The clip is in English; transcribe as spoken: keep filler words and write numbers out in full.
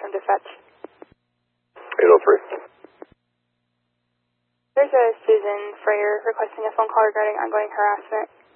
from dispatch. eight oh three. There's a Susan Freyer requesting a phone call regarding ongoing harassment.